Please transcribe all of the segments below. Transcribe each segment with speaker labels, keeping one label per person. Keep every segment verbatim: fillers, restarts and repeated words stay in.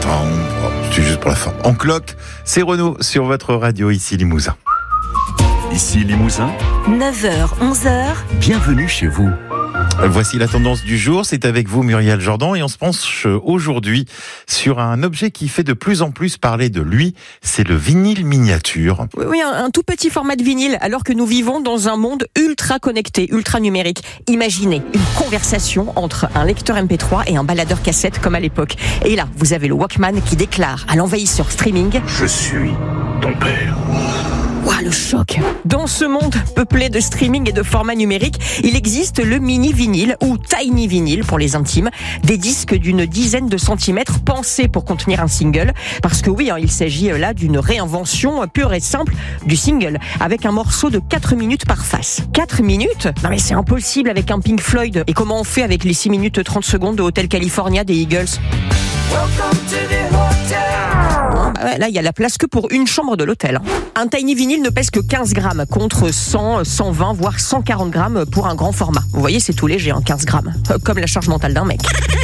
Speaker 1: Attends, c'est juste pour la forme. En cloque, c'est Renaud sur votre radio, ici Limousin.
Speaker 2: Ici Limousin,
Speaker 3: neuf heures, onze heures.
Speaker 2: Bienvenue chez vous.
Speaker 1: Voici la tendance du jour, c'est avec vous Muriel Jordan et on se penche aujourd'hui sur un objet qui fait de plus en plus parler de lui, c'est le vinyle miniature.
Speaker 3: Oui, un, un tout petit format de vinyle alors que nous vivons dans un monde ultra connecté, ultra numérique. Imaginez une conversation entre un lecteur M P trois et un baladeur cassette comme à l'époque. Et là, vous avez le Walkman qui déclare à l'envahisseur streaming «
Speaker 2: Je suis ton père ».
Speaker 3: Ouah, le choc. Dans ce monde peuplé de streaming et de formats numériques, il existe le mini vinyle ou tiny vinyle pour les intimes, des disques d'une dizaine de centimètres pensés pour contenir un single. Parce que oui, hein, il s'agit là d'une réinvention pure et simple du single, avec un morceau de quatre minutes par face. quatre minutes ? Non mais c'est impossible avec un Pink Floyd. Et comment on fait avec les six minutes trente secondes de Hotel California des Eagles ? Welcome to the hotel. Ouais, là, il y a la place que pour une chambre de l'hôtel. Un tiny vinyle ne pèse que quinze grammes contre cent, cent vingt, voire cent quarante grammes pour un grand format. Vous voyez, c'est tout léger, hein, quinze grammes. Comme la charge mentale d'un mec.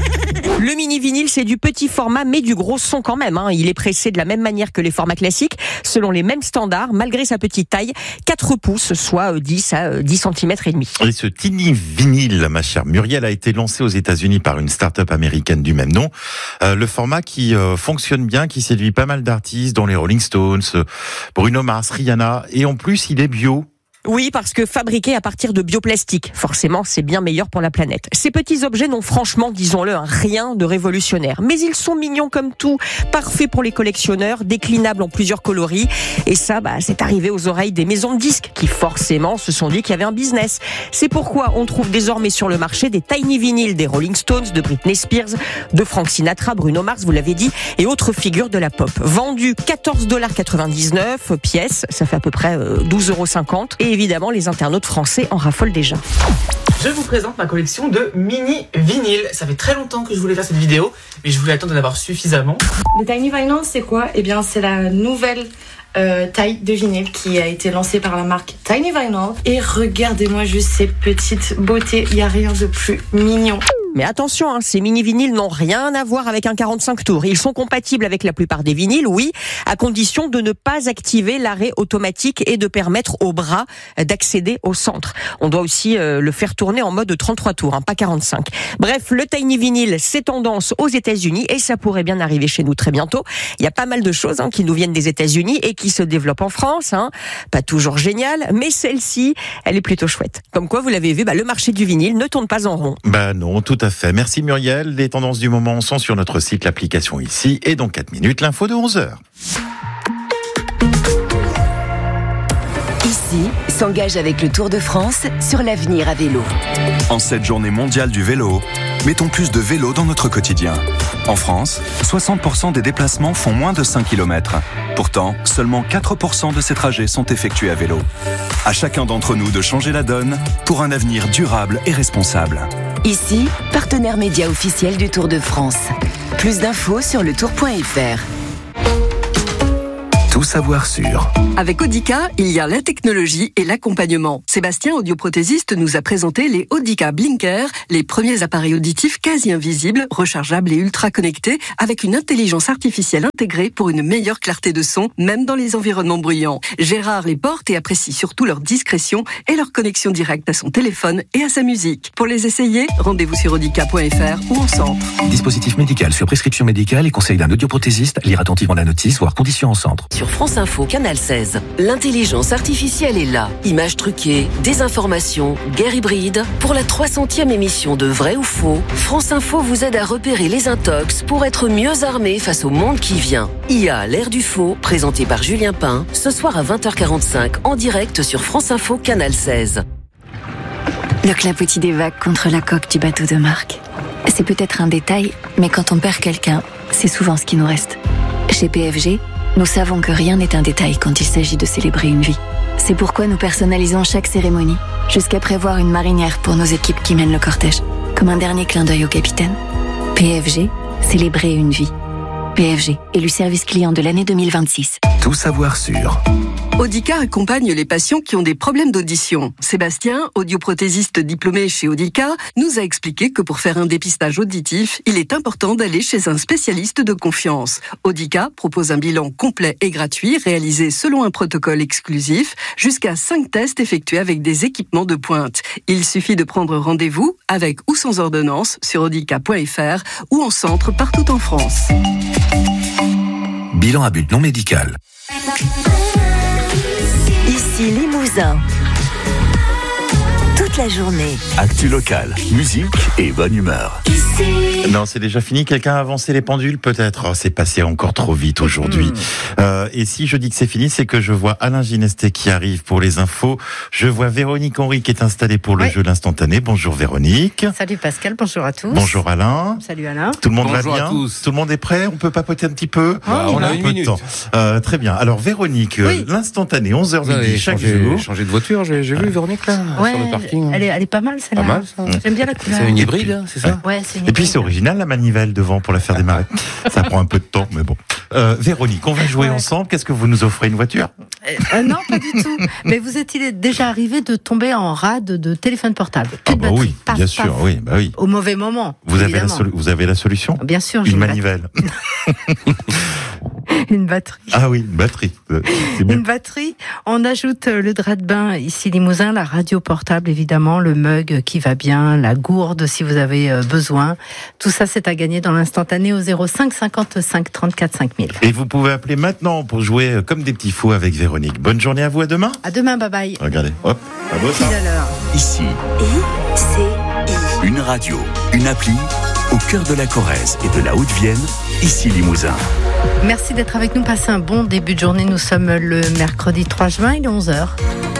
Speaker 3: Le mini vinyle, c'est du petit format, mais du gros son quand même. Hein. Il est pressé de la même manière que les formats classiques, selon les mêmes standards, malgré sa petite taille, quatre pouces, soit dix à dix centimètres et demi.
Speaker 1: Et ce tiny vinyle, ma chère Muriel, a été lancé aux États-Unis par une start-up américaine du même nom. Euh, le format qui euh, fonctionne bien, qui séduit pas mal d'artistes, dont les Rolling Stones, Bruno Mars, Rihanna, et en plus, il est bio.
Speaker 3: Oui, parce que fabriqué à partir de bioplastique, forcément, c'est bien meilleur pour la planète. Ces petits objets n'ont franchement, disons-le, rien de révolutionnaire. Mais ils sont mignons comme tout, parfaits pour les collectionneurs, déclinables en plusieurs coloris. Et ça, bah, c'est arrivé aux oreilles des maisons de disques, qui forcément se sont dit qu'il y avait un business. C'est pourquoi on trouve désormais sur le marché des tiny vinyles des Rolling Stones, de Britney Spears, de Frank Sinatra, Bruno Mars, vous l'avez dit, et autres figures de la pop. Vendus quatorze dollars quatre-vingt-dix-neuf pièces, ça fait à peu près douze euros cinquante. Et évidemment, les internautes français en raffolent déjà.
Speaker 4: Je vous présente ma collection de mini vinyles. Ça fait très longtemps que je voulais faire cette vidéo, mais je voulais attendre d'en avoir suffisamment.
Speaker 5: Le tiny vinyl, c'est quoi ? Eh bien, c'est la nouvelle euh, taille de vinyle qui a été lancée par la marque Tiny Vinyl. Et regardez-moi juste ces petites beautés. Il n'y a rien de plus mignon.
Speaker 3: Mais attention, hein, ces mini-vinyles n'ont rien à voir avec un quarante-cinq tours. Ils sont compatibles avec la plupart des vinyles, oui, à condition de ne pas activer l'arrêt automatique et de permettre au bras d'accéder au centre. On doit aussi euh, le faire tourner en mode trente-trois tours, hein, pas quarante-cinq. Bref, le tiny vinyle, c'est tendance aux États-Unis et ça pourrait bien arriver chez nous très bientôt. Il y a pas mal de choses hein, qui nous viennent des États-Unis et qui se développent en France. Hein. Pas toujours génial, mais celle-ci, elle est plutôt chouette. Comme quoi, vous l'avez vu, bah, le marché du vinyle ne tourne pas en rond.
Speaker 1: Bah non, tout Tout à fait. Merci Muriel. Les tendances du moment sont sur notre site, l'application ici. Et dans quatre minutes, l'info de onze heures.
Speaker 6: Ici, s'engage avec le Tour de France sur l'avenir à vélo.
Speaker 2: En cette journée mondiale du vélo, mettons plus de vélo dans notre quotidien. En France, soixante pour cent des déplacements font moins de cinq kilomètres. Pourtant, seulement quatre pour cent de ces trajets sont effectués à vélo. À chacun d'entre nous de changer la donne pour un avenir durable et responsable.
Speaker 6: Ici, partenaire média officiel du Tour de France. Plus d'infos sur le tour point f r.
Speaker 2: Tout savoir sur.
Speaker 7: Avec Audica, il y a la technologie et l'accompagnement. Sébastien, audioprothésiste, nous a présenté les Audica Blinker, les premiers appareils auditifs quasi invisibles, rechargeables et ultra connectés, avec une intelligence artificielle intégrée pour une meilleure clarté de son, même dans les environnements bruyants. Gérard les porte et apprécie surtout leur discrétion et leur connexion directe à son téléphone et à sa musique. Pour les essayer, rendez-vous sur audica point f r ou en centre.
Speaker 8: Dispositif médical sur prescription médicale et conseil d'un audioprothésiste. Lire attentivement la notice, voire conditions en centre.
Speaker 6: Sur France Info, Canal seize, l'intelligence artificielle est là. Images truquées, désinformation, guerre hybride. Pour la trois centième émission de Vrai ou Faux, France Info vous aide à repérer les intox pour être mieux armé face au monde qui vient. I A, l'ère du faux, présenté par Julien Pain, ce soir à vingt heures quarante-cinq, en direct sur France Info, Canal seize.
Speaker 9: Le clapotis des vagues contre la coque du bateau de Marc. C'est peut-être un détail, mais quand on perd quelqu'un, c'est souvent ce qui nous reste. Chez P F G, nous savons que rien n'est un détail quand il s'agit de célébrer une vie. C'est pourquoi nous personnalisons chaque cérémonie, jusqu'à prévoir une marinière pour nos équipes qui mènent le cortège, comme un dernier clin d'œil au capitaine. P F G, célébrer une vie. P F G, élu service client de l'année deux mille vingt-six.
Speaker 2: Tout savoir sur.
Speaker 7: Audica accompagne les patients qui ont des problèmes d'audition. Sébastien, audioprothésiste diplômé chez Audica, nous a expliqué que pour faire un dépistage auditif, il est important d'aller chez un spécialiste de confiance. Audica propose un bilan complet et gratuit réalisé selon un protocole exclusif, jusqu'à cinq tests effectués avec des équipements de pointe. Il suffit de prendre rendez-vous avec ou sans ordonnance sur audica point f r ou en centre partout en France.
Speaker 8: Bilan à but non médical.
Speaker 10: Ici Limousin. Toute la journée.
Speaker 11: Actu locale, musique et bonne humeur.
Speaker 1: Non, c'est déjà fini. Quelqu'un a avancé les pendules, peut-être. Oh, c'est passé encore trop vite aujourd'hui. Mmh. Euh, et si je dis que c'est fini, c'est que je vois Alain Ginesté qui arrive pour les infos. Je vois Véronique Henry qui est installée pour le ouais. jeu l'instantané. Bonjour Véronique.
Speaker 12: Salut Pascal, bonjour à tous.
Speaker 1: Bonjour Alain.
Speaker 12: Salut Alain.
Speaker 1: Tout le monde
Speaker 13: bonjour
Speaker 1: va bien.
Speaker 13: À tous.
Speaker 1: Tout le monde est prêt. On peut papoter un petit peu.
Speaker 13: Oh, on, on a, a une minute.
Speaker 1: Euh, très bien. Alors Véronique, oui. l'instantané, onze heures midi chaque
Speaker 13: changé,
Speaker 1: jour.
Speaker 13: Changé de voiture, j'ai, j'ai vu Véronique là
Speaker 12: ouais,
Speaker 13: sur le parking.
Speaker 12: Elle est, elle est pas mal celle-là.
Speaker 13: Pas mal ça.
Speaker 12: J'aime bien la couleur.
Speaker 13: C'est une hybride, c'est ça.
Speaker 12: Ouais, c'est une hybride.
Speaker 1: Et puis c'est original la manivelle devant pour la faire démarrer. Ça prend un peu de temps, mais bon. Euh, Véronique, on va jouer ouais. ensemble. Qu'est-ce que vous nous offrez, une voiture ?
Speaker 12: euh, Non, pas du tout. Mais vous est-il déjà arrivé de tomber en rade de téléphone portable ? Plus
Speaker 1: ah
Speaker 12: de
Speaker 1: bah
Speaker 12: batterie,
Speaker 1: oui,
Speaker 12: paf,
Speaker 1: bien
Speaker 12: paf,
Speaker 1: sûr, oui, bah oui.
Speaker 12: Au mauvais moment.
Speaker 1: Vous avez la, solu- vous avez la solution ?
Speaker 12: Bien sûr.
Speaker 1: Une manivelle.
Speaker 12: Une batterie.
Speaker 1: Ah oui, une batterie. C'est bien.
Speaker 12: Une batterie. On ajoute le drap de bain ici Limousin, la radio portable évidemment, le mug qui va bien, la gourde si vous avez besoin. Tout ça c'est à gagner dans l'instantané au zéro cinq cinquante-cinq trente-quatre cinq mille.
Speaker 1: Et vous pouvez appeler maintenant pour jouer comme des petits fous avec Véronique. Bonne journée à vous, à demain.
Speaker 12: À demain, bye bye.
Speaker 1: Regardez, hop, à vous ça.
Speaker 11: Ici,
Speaker 10: I C I.
Speaker 11: Une radio, une appli, au cœur de la Corrèze et de la Haute-Vienne, ici Limousin.
Speaker 12: Merci d'être avec nous. Passez un bon début de journée. Nous sommes le mercredi trois juin, il est onze heures.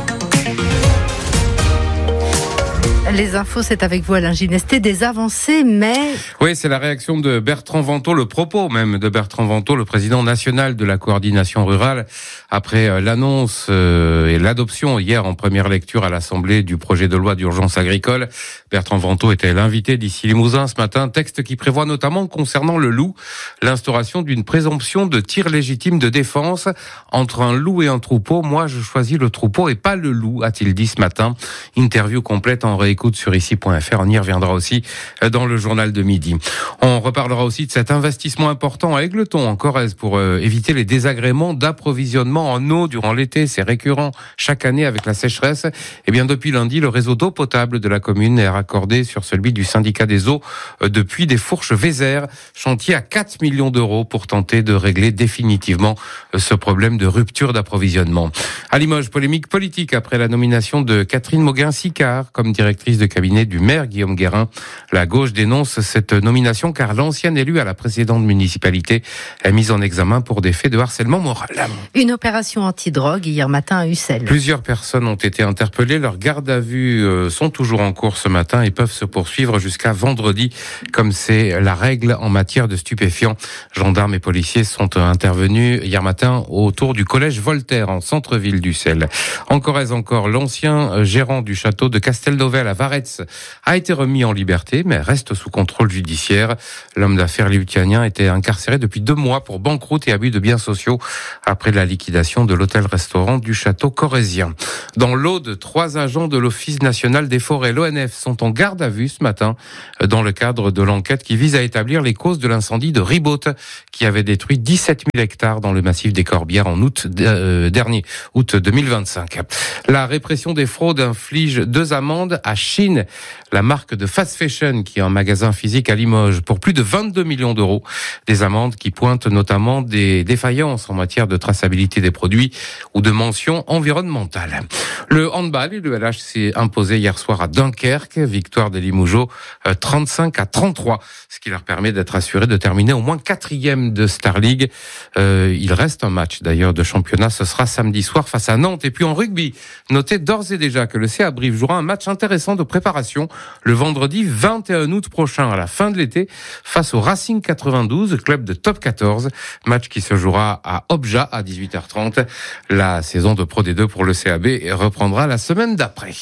Speaker 12: Les infos, c'est avec vous Alain Ginesté, des avancées, mais...
Speaker 13: Oui, c'est la réaction de Bertrand Vantaux, le propos même de Bertrand Vantaux, le président national de la coordination rurale, après l'annonce et l'adoption hier en première lecture à l'Assemblée du projet de loi d'urgence agricole. Bertrand Vantaux était l'invité d'ici Limousin ce matin, texte qui prévoit notamment concernant le loup, l'instauration d'une présomption de tir légitime de défense entre un loup et un troupeau. Moi, je choisis le troupeau et pas le loup, a-t-il dit ce matin. Interview complète en réécoute sur ici point f r. On y reviendra aussi dans le journal de midi. On reparlera aussi de cet investissement important à Égletons, en Corrèze, pour euh, éviter les désagréments d'approvisionnement en eau durant l'été. C'est récurrent chaque année avec la sécheresse. Et bien, depuis lundi, le réseau d'eau potable de la commune est raccordé sur celui du syndicat des eaux euh, depuis des Fourches Vézères. Chantier à quatre millions d'euros pour tenter de régler définitivement euh, ce problème de rupture d'approvisionnement. À Limoges, polémique politique après la nomination de Catherine Mauguin-Sicard comme directrice de cabinet du maire Guillaume Guérin. La gauche dénonce cette nomination car l'ancienne élue à la précédente municipalité est mise en examen pour des faits de harcèlement moral.
Speaker 12: Une opération anti-drogue hier matin à Ussel.
Speaker 13: Plusieurs personnes ont été interpellées. Leurs gardes à vue sont toujours en cours ce matin et peuvent se poursuivre jusqu'à vendredi, comme c'est la règle en matière de stupéfiants. Gendarmes et policiers sont intervenus hier matin autour du collège Voltaire en centre-ville d'Ussel. En Corrèze encore, l'ancien gérant du château de Castelnovel à Varetz a été remis en liberté, mais reste sous contrôle judiciaire. L'homme d'affaires lituanien était incarcéré depuis deux mois pour banqueroute et abus de biens sociaux après la liquidation de l'hôtel-restaurant du château corrézien. Dans l'Aude, trois agents de l'Office national des forêts, l'O N F, sont en garde à vue ce matin dans le cadre de l'enquête qui vise à établir les causes de l'incendie de Ribaute qui avait détruit dix-sept mille hectares dans le massif des Corbières en août euh, dernier, août deux mille vingt-cinq. La répression des fraudes inflige deux amendes à Chine, la marque de fast fashion qui est un magasin physique à Limoges pour plus de vingt-deux millions d'euros. Des amendes qui pointent notamment des défaillances en matière de traçabilité des produits ou de mentions environnementales. Le handball, le L H s'est imposé hier soir à Dunkerque, victoire des Limougeaux trente-cinq à trente-trois, ce qui leur permet d'être assurés de terminer au moins quatrième de Star League. Euh, il reste un match d'ailleurs de championnat, ce sera samedi soir face à Nantes. Et puis en rugby, notez d'ores et déjà que le C A Brive jouera un match intéressant de préparation le vendredi vingt et un août prochain à la fin de l'été face au Racing quatre-vingt-douze, club de top quatorze, match qui se jouera à Obja à dix-huit heures trente. La saison de Pro D deux pour le C A B reprendra la semaine d'après.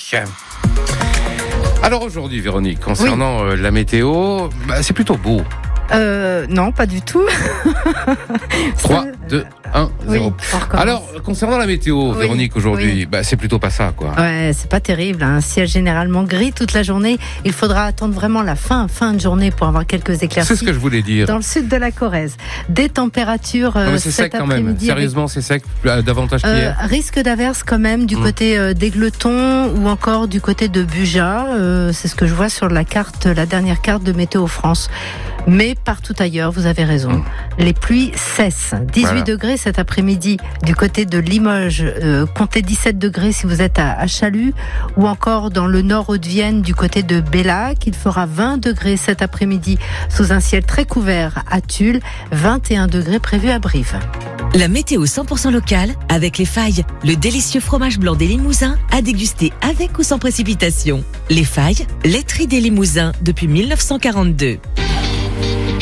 Speaker 13: Alors aujourd'hui, Véronique, concernant oui. la météo, bah, c'est plutôt beau.
Speaker 12: Euh, non, pas du tout.
Speaker 13: trois, deux, un zéro.
Speaker 12: Oui,
Speaker 13: Alors, concernant la météo,
Speaker 12: Oui,
Speaker 13: Véronique, aujourd'hui,
Speaker 12: oui.
Speaker 13: bah, c'est plutôt pas ça, quoi.
Speaker 12: Ouais, c'est pas terrible. Un ciel généralement gris toute la journée. Il faudra attendre vraiment la fin, fin de journée pour avoir quelques éclaircies.
Speaker 13: C'est ce que je voulais dire.
Speaker 12: Dans le sud de la Corrèze. Des températures
Speaker 13: Non,
Speaker 12: euh,
Speaker 13: mais c'est
Speaker 12: cet
Speaker 13: sec quand même.
Speaker 12: après-midi.
Speaker 13: Sérieusement, c'est sec, euh, davantage
Speaker 12: Euh,
Speaker 13: qu'hier.
Speaker 12: risque d'averse quand même du
Speaker 13: Mmh.
Speaker 12: côté euh, d'Égletons ou encore du côté de Buja. Euh, c'est ce que je vois sur la carte, la dernière carte de Météo France. Mais partout ailleurs, vous avez raison.
Speaker 13: Mmh.
Speaker 12: Les pluies cessent. dix-huit
Speaker 13: Voilà.
Speaker 12: degrés cet après-midi du côté de Limoges. Euh, comptez dix-sept degrés si vous êtes à, à Chalut. Ou encore dans le nord Haute-Vienne du côté de Bellac. Il fera vingt degrés cet après-midi sous un ciel très couvert à Tulle. vingt et un degrés prévus à Brive.
Speaker 14: La météo cent pour cent locale avec les Failles, le délicieux fromage blanc des Limousins à déguster avec ou sans précipitation. Les Failles, laiterie des Limousins depuis mille neuf cent quarante-deux.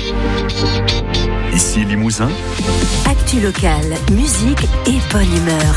Speaker 2: Ici Limousin.
Speaker 10: Actu locale, musique et bonne humeur.